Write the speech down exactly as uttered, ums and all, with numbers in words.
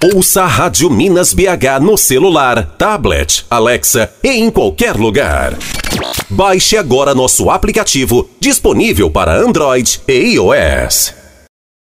Ouça a Rádio Minas B H no celular, tablet, Alexa e em qualquer lugar. Baixe agora nosso aplicativo, disponível para Android e iOS.